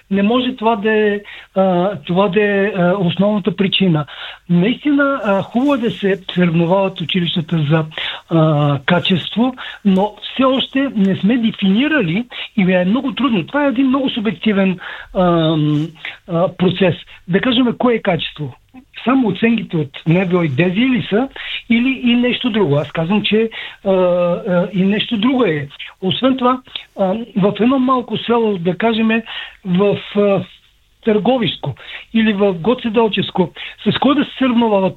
не може това да е основната причина. Наистина хубаво е да се съревновават училищата за качество, но все още не сме дефинирали и е много трудно. Това е един много субективен процес. Да кажем, кое е качество? Само оценките от НВО и ДЕЗИ ли са, или и нещо друго? Аз казвам, че и нещо друго е. Освен това, в едно малко село, да кажем, в Търговишко или в Гоцеделчевско, с кой да се сравняват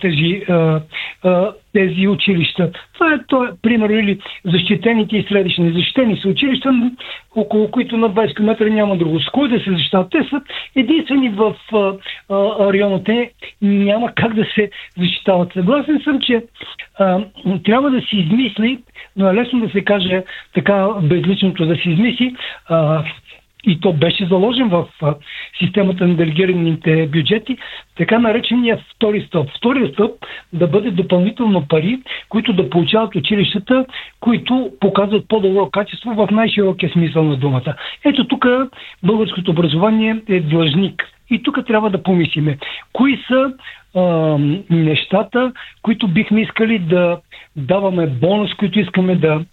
тези училища? Това е примерно, или защитените и средищни. Защитени са училища, около които на 20 км няма друго. С кой да се защитават? Те са единствени в района. Те няма как да се защитават. Съгласен съм, че трябва да се измисли, но е лесно да се каже така безличното, да се измисли, и то беше заложен в системата на делегираните бюджети, така наречения втори стълб. Втория стълб да бъде допълнително пари, които да получават училищата, които показват по-добро качество в най-широкия смисъл на думата. Ето тук българското образование е длъжник. И тук трябва да помислиме. Кои са нещата, които бихме искали да даваме бонус, които искаме да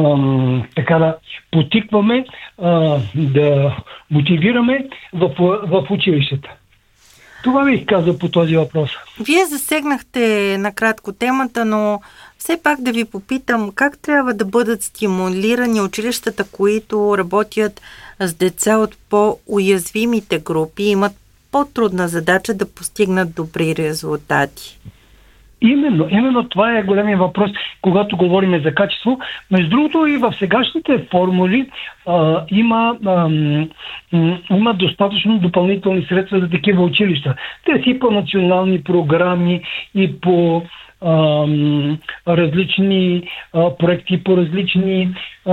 потикваме, да мотивираме в училищата. Това бих казал по този въпрос. Вие засегнахте накратко темата, но все пак да ви попитам, как трябва да бъдат стимулирани училищата, които работят с деца от по-уязвимите групи, имат по-трудна задача да постигнат добри резултати? Именно това е големия въпрос, когато говорим за качество. Между другото и в сегашните формули има достатъчно допълнителни средства за такива училища. Те си по национални програми и по различни проекти, по различни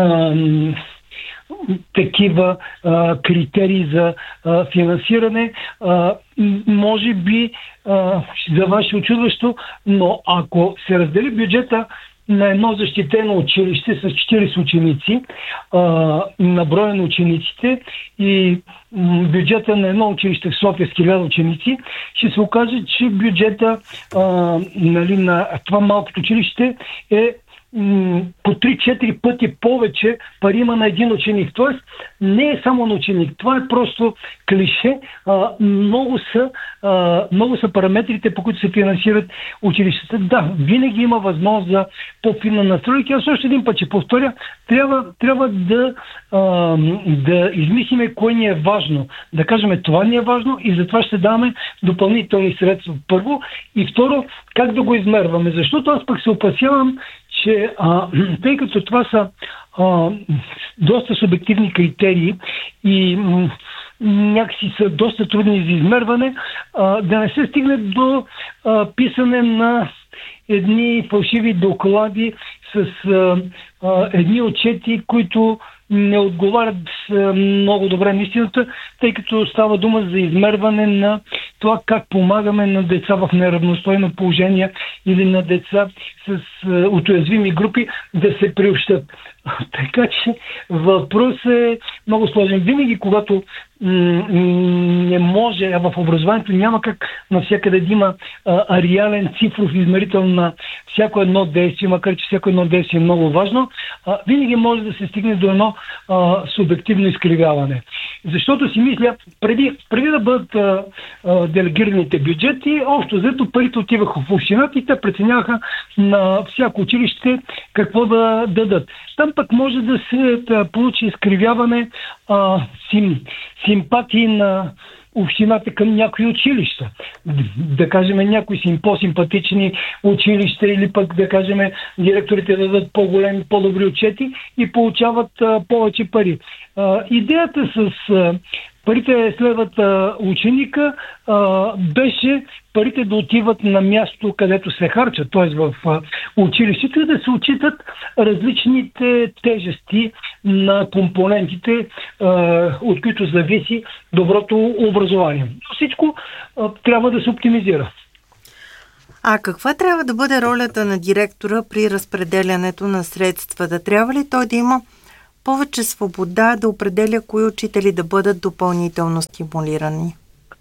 такива критерии за финансиране. Може би за ваше очудващо, но ако се раздели бюджета на едно защитено училище с 40 ученици, на броя на учениците, и бюджета на едно училище в София с 1000 ученици, ще се окаже, че бюджета на това малкото училище е по 3-4 пъти повече пари има на един ученик. Тоест, не е само на ученик. Това е просто клише. Много са параметрите, по които се финансират училищата. Да, винаги има възможност за по-финна настройка. Аз още един път ще повторя. Трябва да измислиме кое ни е важно. Да кажем, това ни е важно и затова ще даваме допълнителни средства. Първо. И второ, как да го измерваме. Защото аз пък се опасявам, че тъй като това са доста субективни критерии и някакси са доста трудни за измерване, да не се стигне до писане на едни фалшиви доклади с едни отчети, които не отговарят много добре на истината, тъй като става дума за измерване на това как помагаме на деца в неравностойно положение или на деца от уязвими групи да се приобщат. Така че въпрос е много сложен. Винаги, когато не може, а в образованието няма как навсякъде да има реален цифров измерител на всяко едно действие, макар че всяко едно действие е много важно, винаги може да се стигне до едно субективно изкривяване. Защото си мисля, преди да бъдат делегираните бюджети, общо взето парите отиваха в общината и те преценяваха на всяко училище какво да дадат. Там пък може да се получи изкривяване, симпатии на общината към някои училища. Да кажем, някои по-симпатични училища или пък да кажем директорите да дадат по-големи, по-добри отчети и получават повече пари. Идеята с парите следват ученика беше парите да отиват на място, където се харчат, т.е. в училището, и да се отчитат различните тежести на компонентите, от които зависи доброто образование. Всичко трябва да се оптимизира. А каква трябва да бъде ролята на директора при разпределянето на средствата? Трябва ли той да има повече свобода да определя кои учители да бъдат допълнително стимулирани?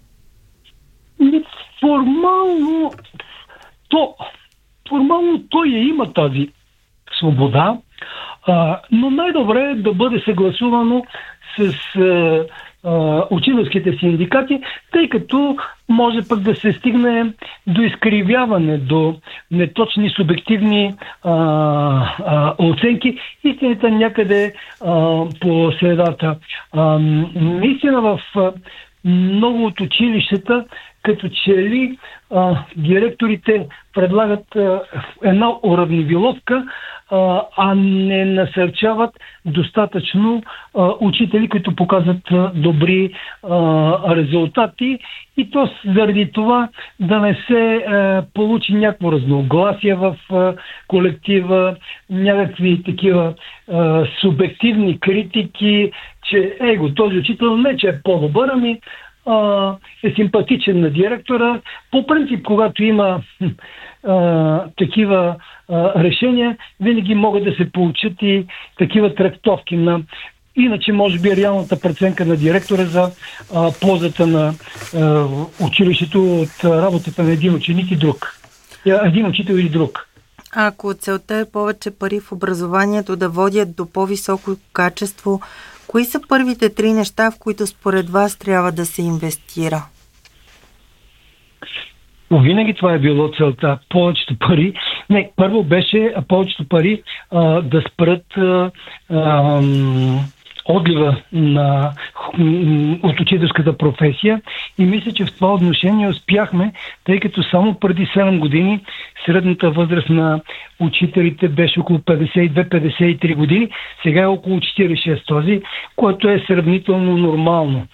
Формално той има тази свобода, но най-добре е да бъде съгласувано с учителските синдикати, тъй като може пък да се стигне до изкривяване, до неточни субективни оценки. Истината някъде по средата. Наистина в много от училищата, като че ли директорите предлагат една уравниловка, а не насърчават достатъчно учители, които показват добри резултати, и то заради това да не се получи някакво разногласие в колектива, някакви такива субективни критики, че този учител не че е по-добър, ами е симпатичен на директора. По принцип, когато има такива решения, винаги могат да се получат и такива трактовки на иначе, може би, реалната преценка на директора за ползата на училището от работата на един ученик и друг. Един учител и друг. Ако целта е повече пари в образованието да водят до по-високо качество, кои са първите 3 неща, в които според вас трябва да се инвестира? Винаги това е било целта. Повечето пари. Не, първо беше повечето пари да спрат отлива от учителската професия, и мисля, че в това отношение успяхме, тъй като само преди 7 години средната възраст на учителите беше около 52-53 години, сега е около 46 този, което е сравнително нормално.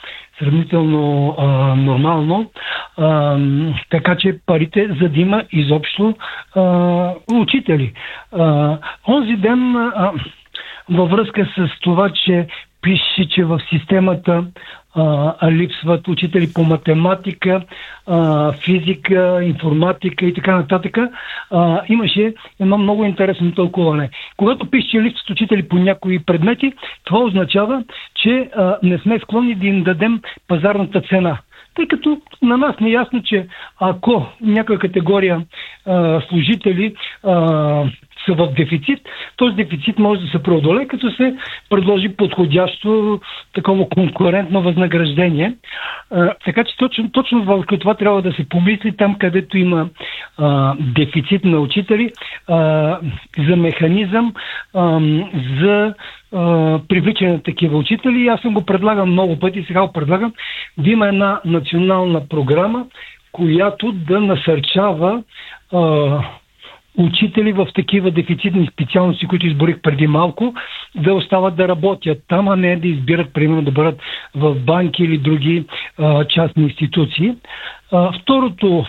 Така че парите, за да има изобщо учители. Онзи ден във връзка с това, че пише, че в системата липсват учители по математика, физика, информатика и така нататък, имаше едно много интересно тълкуване. Когато пише, че липсват учители по някои предмети, това означава, че не сме склонни да им дадем пазарната цена. Тъй като на нас не е ясно, че ако някоя категория служители са в дефицит, този дефицит може да се преодолее, като се предложи подходящо такова конкурентно възнаграждение. Така че точно в това трябва да се помисли, там където има дефицит на учители, за механизъм за привличане на такива учители. Аз съм го предлагам много пъти, сега го предлагам да има една национална програма, която да насърчава учители в такива дефицитни специалности, които изборих преди малко, да остават да работят там, а не да избират, примерно, да бъдат в банки или други частни институции. Второто,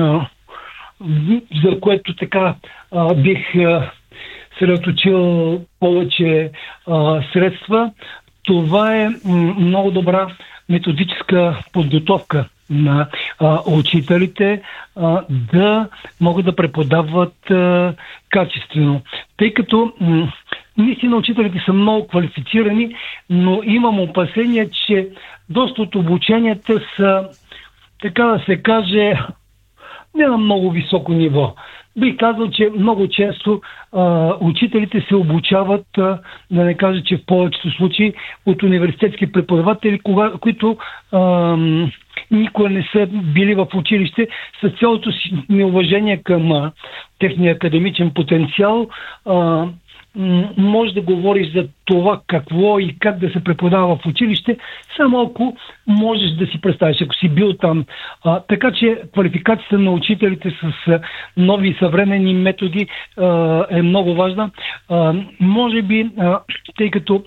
за което така бих средоточил повече средства, това е много добра методическа подготовка на учителите, да могат да преподават качествено. Тъй като наистина учителите са много квалифицирани, но имам опасение, че доста от обученията са, така да се каже, не на много високо ниво. Бих казал, че много често учителите се обучават, да не кажа, че в повечето случаи от университетски преподаватели, които никога не са били в училище, с цялото си неуважение към техния академичен потенциал. Може да говориш за това какво и как да се преподава в училище, само ако можеш да си представиш, ако си бил там. Така че квалификацията на учителите с нови съвременни методи е много важна. Може би, тъй като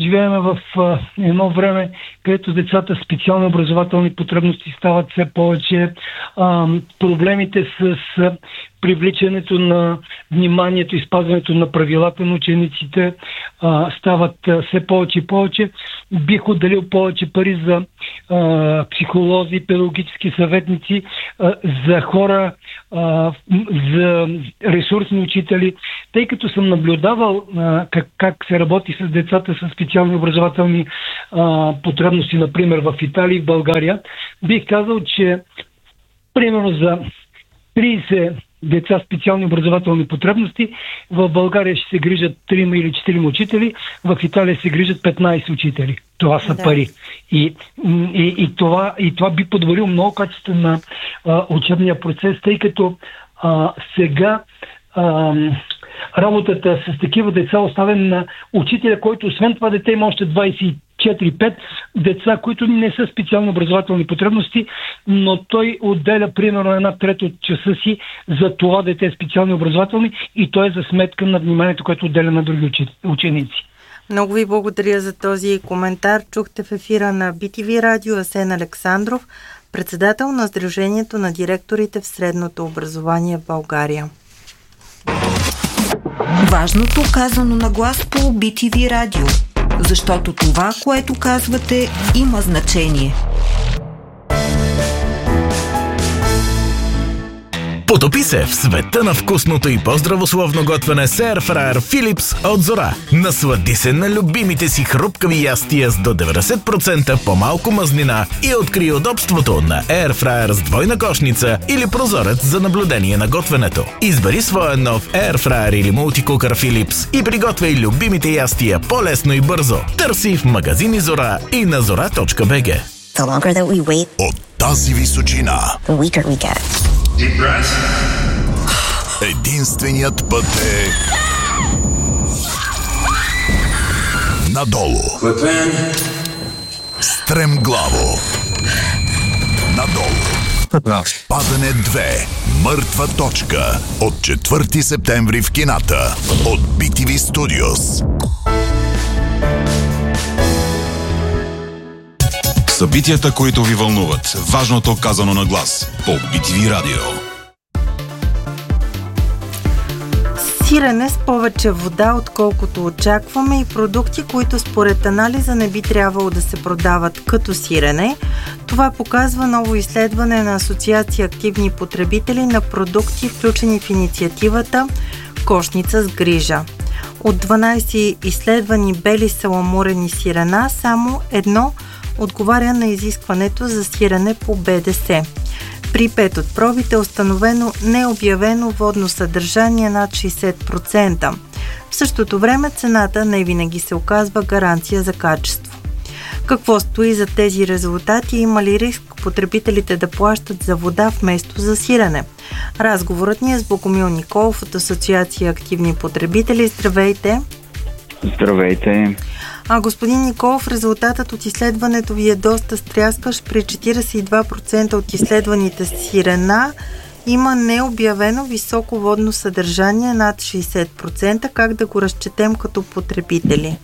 живеем в едно време, където децата с специални образователни потребности стават все повече. Проблемите с привличането на вниманието и спазването на правилата на учениците стават все повече и повече. Бих отделил повече пари за психолози, педагогически съветници, за хора, за ресурсни учители, тъй като съм наблюдавал как се работи с децата с специални образователни потребности, например в Италия и в България. Бих казал, че примерно за 30 деца с специални образователни потребности, в България ще се грижат 3 или 4 учители, в Италия се грижат 15 учители. Това са пари. И това би подобрило много качество на учебния процес, тъй като сега работата с такива деца оставен на учителя, който освен това дете има още 24-5 деца, които не са специални образователни потребности, но той отделя примерно 1/3 от часа си за това дете специални образователни и той е за сметка на вниманието, което отделя на други ученици. Много ви благодаря за този коментар. Чухте в ефира на BTV Радио Асен Александров, председател на Сдружението на директорите в средното образование в България. Важното казано на глас по BTV Радио, защото това, което казвате, има значение. Потопи се в света на вкусното и по-здравословно готвене с Air Philips от Зора. Наслади се на любимите си хрупкави ястия с до 90% по-малко мазнина и откри удобството на Air Fryer с двойна кошница или прозорец за наблюдение на готвенето. Избери своя нов Air Fryer или мултикукър Philips и приготвяй любимите ястия по-лесно и бързо. Търси в магазини Зора и на zora.bg. The longer that we wait, от тази височина, the weaker we get. Deep breath. Единственият път е надолу. Стремглаво. Надолу. Падане 2. Мъртва точка. От 4 септември в кината. От BTV Studios. Събитията, които ви вълнуват. Важното казано на глас. По BTV Радио. Сирене с повече вода, отколкото очакваме, и продукти, които според анализа не би трябвало да се продават като сирене. Това показва ново изследване на Асоциация активни потребители на продукти, включени в инициативата Кошница с грижа. От 12 изследвани бели саламурени сирена, само едно отговаря на изискването за сирене по БДС. При 5 от пробите е установено необявено водно съдържание над 60%. В същото време цената не винаги се оказва гаранция за качество. Какво стои за тези резултати? Има ли риск потребителите да плащат за вода вместо за сирене? Разговорът ни е с Богомил Николов от Асоциация активни потребители. Здравейте! Здравейте! Господин Николов, резултатът от изследването ви е доста стряскащ. При 42% от изследваните сирена има необявено високо водно съдържание над 60%. Как да го разчетем като потребители?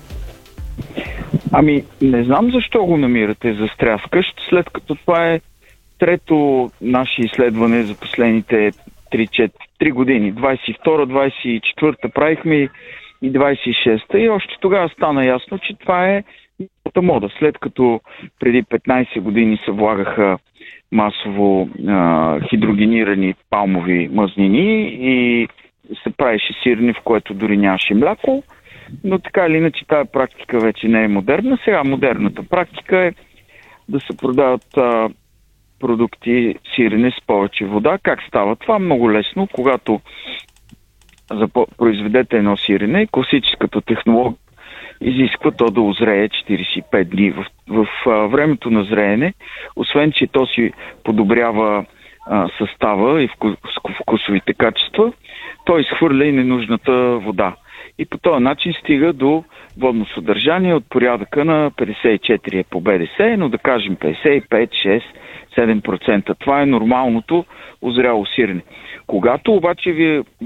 Не знам защо го намирате за стряскащ, след като това е трето наше изследване за последните 3 години. 22-24 правихме и 26-та и още тогава стана ясно, че това е мода. След като преди 15 години се влагаха масово хидрогенирани палмови мазнини и се правеше сирене, в което дори нямаше мляко, но така или иначе тази практика вече не е модерна. Сега модерната практика е да се продават продукти сирене с повече вода. Как става това? Много лесно. Когато произведете едно сирене, класическата технология изисква то да озрее 45 дни. В времето на зреене, освен че то си подобрява състава и вкусовите качества, то изхвърля и ненужната вода. И по този начин стига до водно съдържание от порядъка на 54 по БДС, но да кажем 55, 6, 7%. Това е нормалното озряло сирене. Когато обаче вие го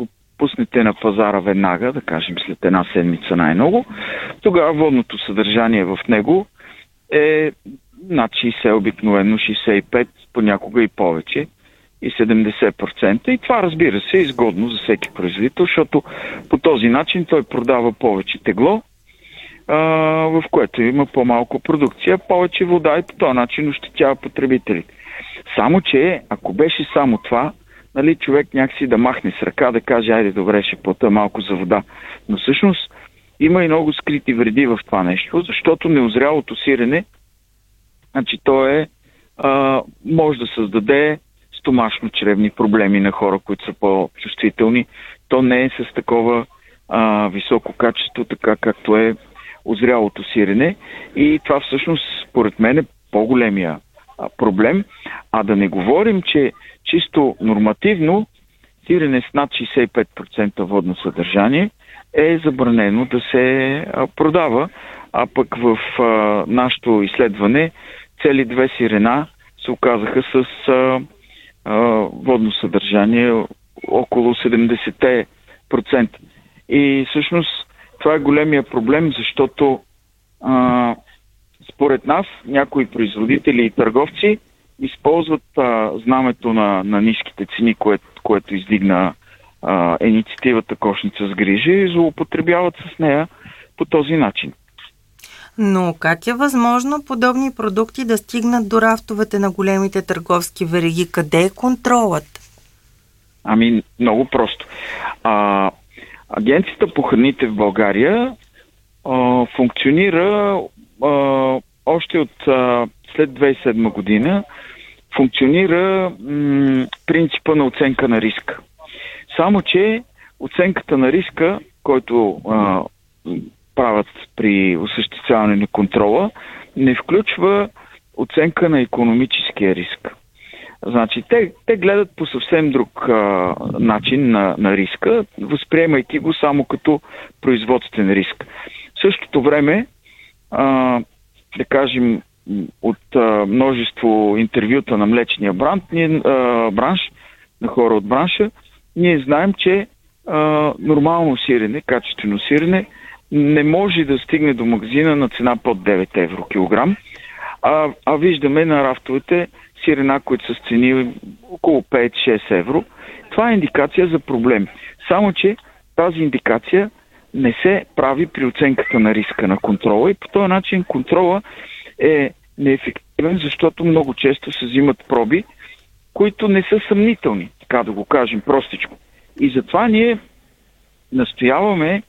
пуснете на пазара веднага, да кажем след една седмица най-много, тогава водното съдържание в него е над 60, обикновено 65, понякога и повече, и 70%. И това, разбира се, е изгодно за всеки производител, защото по този начин той продава повече тегло, в което има по-малко продукция, повече вода и по този начин ощетява потребителите. Само че, ако беше само това, нали, човек някакси да махне с ръка, да каже, айде добре, ще плата малко за вода. Но всъщност има и много скрити вреди в това нещо, защото неозрялото сирене, значи то може да създаде стомашно-чревни проблеми на хора, които са по-чувствителни. То не е с такова високо качество, така както е озрялото сирене. И това всъщност, според мен, е по-големия проблем. А да не говорим, че чисто нормативно сирене с над 65% водно съдържание е забранено да се продава. А пък в нашето изследване цели 2 сирена се оказаха с водно съдържание около 70%. И всъщност това е големия проблем, защото според нас някои производители и търговци използват знамето на ниските цени, което издигна инициативата Кошница с грижи, и злоупотребяват с нея по този начин. Но как е възможно подобни продукти да стигнат до рафтовете на големите търговски вериги? Къде е контролът? Ами, много просто. Агенцията по храните в България функционира още от след 2007 година, функционира принципа на оценка на риска. Само че оценката на риска, който правят при осъществяване на контрола, не включва оценка на икономическия риск. Значи, те гледат по съвсем друг начин на риска, възприемайки го само като производствен риск. В същото време, да кажем, от множество интервюта на млечния бранш, на хора от бранша, ние знаем, че нормално сирене, качествено сирене, не може да стигне до магазина на цена под 9 евро килограм, а виждаме на рафтовете сирена, които са с цени около 5-6 евро. Това е индикация за проблем. Само че тази индикация не се прави при оценката на риска на контрола и по този начин контрола е неефективен, защото много често се взимат проби, които не са съмнителни, така да го кажем простичко. И затова ние настояваме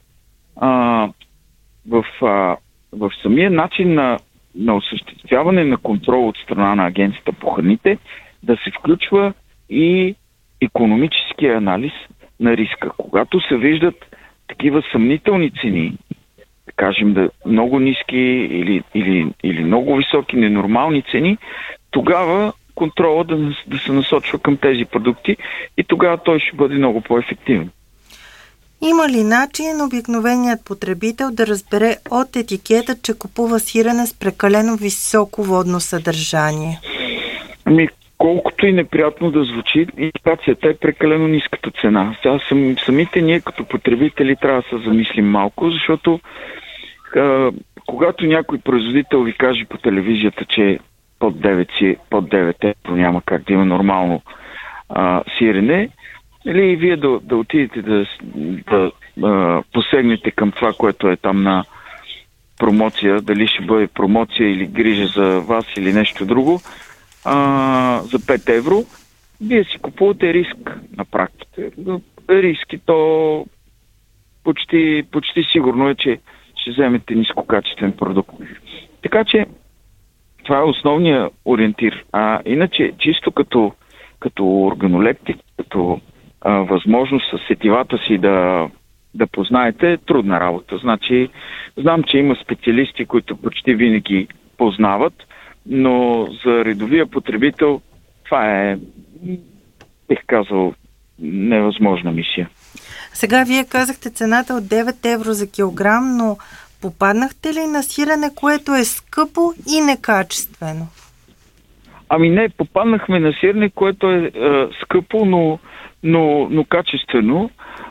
в самия начин на осъществяване на контрол от страна на Агенцията по храните да се включва и икономическия анализ на риска. Когато се виждат такива съмнителни цени, да кажем много ниски или много високи, ненормални цени, тогава контрола да се насочва към тези продукти и тогава той ще бъде много по-ефективен. Има ли начин обикновеният потребител да разбере от етикета, че купува сирене с прекалено високо водно съдържание? Ами, колкото и неприятно да звучи, индикацията е прекалено ниската цена. Сега самите ние като потребители трябва да се замислим малко, защото когато някой производител ви каже по телевизията, че под 9 евро няма как да има нормално сирене, или вие да отидете да посегнете към това, което е там на промоция, дали ще бъде промоция или грижа за вас или нещо друго, за 5 евро, вие си купувате риск на практика. Риск и то почти сигурно е, че ще вземете нискокачествен продукт. Така че това е основният ориентир. Иначе, чисто като органолептик, като възможност с сетивата си да познаете, е трудна работа. Значи, знам, че има специалисти, които почти винаги познават, но за редовия потребител това е, бих казал, невъзможна мисия. Сега вие казахте цената от 9 евро за килограм, но попаднахте ли на сирене, което е скъпо и некачествено? Ами не, попаднахме на сирене, което е скъпо, но качествено.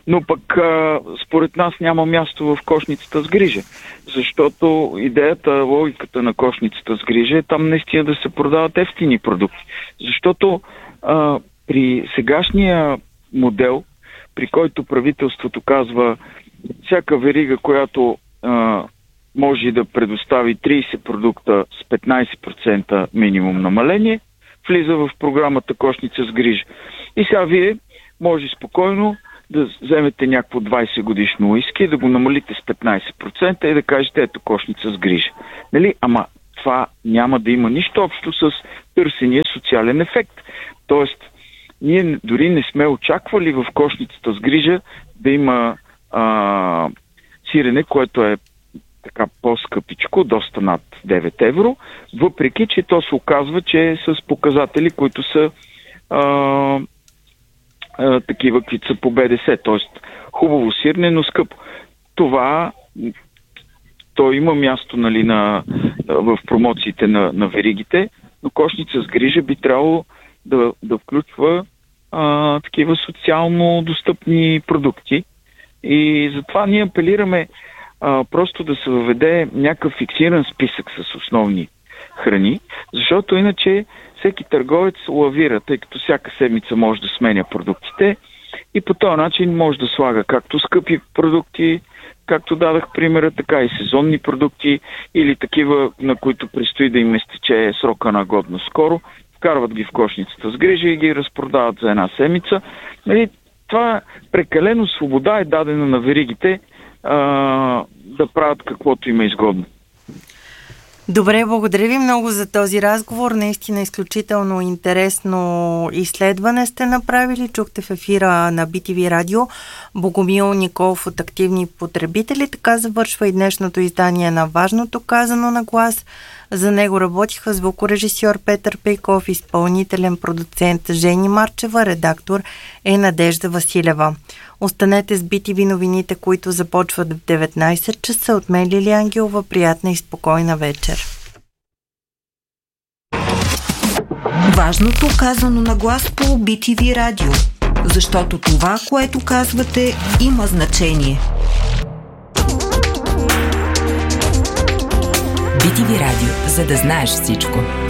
Но пък според нас няма място в кошницата с грижа. Защото идеята, логиката на кошницата с грижа е там наистина да се продават евтини продукти. Защото при сегашния модел, при който правителството казва всяка верига, която може да предостави 30 продукта с 15% минимум намаление, влиза в програмата кошница с грижа. И сега вие може спокойно да вземете някакво 20 годишно уиски, да го намалите с 15% и да кажете ето кошница с грижа. Нали? Ама това няма да има нищо общо с търсения социален ефект. Тоест, ние дори не сме очаквали в кошницата с грижа да има сирене, което е така по-скъпичко, доста над 9 евро, въпреки че то се оказва, че е с показатели, които са такива, които са по БДС, т.е. хубаво сирене, но скъпо. Това то има място, нали, в промоциите на веригите, но кошница с грижа би трябвало да включва такива социално достъпни продукти. И затова ние апелираме просто да се въведе някакъв фиксиран списък с основни храни, защото иначе всеки търговец лавира, тъй като всяка седмица може да сменя продуктите и по този начин може да слага както скъпи продукти, както дадах примера, така и сезонни продукти или такива, на които предстои да им изтече срока на годност скоро, вкарват ги в кошницата с грижа и ги разпродават за една седмица. Нали, това прекалено свобода е дадена на веригите да правят каквото им е изгодно. Добре, благодаря ви много за този разговор. Наистина изключително интересно изследване сте направили. Чухте в ефира на BTV Радио Богомил Николов от Активни потребители. Така завършва и днешното издание на Важното казано на глас. За него работиха звукорежисьор Петър Пейков, изпълнителен продуцент Жени Марчева, редактор е Надежда Василева. Останете с BTV новините, които започват в 19 часа. От мен Лилия Ангелова. Приятна и спокойна вечер. Важното казано на глас по BTV Радио. Защото това, което казвате, има значение. BTV Радио, за да знаеш всичко.